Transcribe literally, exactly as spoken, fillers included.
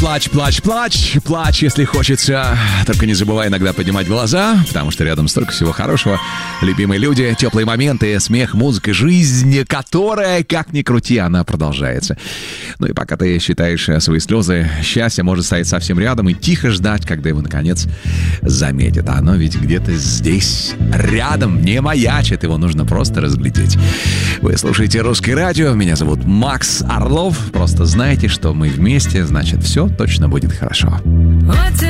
плачь, плачь, плачь, плачь, если хочется. Только не забывай иногда поднимать глаза, потому что рядом столько всего хорошего. Любимые люди, теплые моменты, смех, музыка, жизнь, которая, как ни крути, она продолжается. Ну и пока ты считаешь свои слезы, счастье может стоять совсем рядом и тихо ждать, когда его, наконец, заметит. А оно ведь где-то здесь, рядом, не маячит, его нужно просто разглядеть. Вы слушаете «Русское радио», меня зовут Макс Орлов. Просто знайте, что мы вместе, значит, все точно будет хорошо.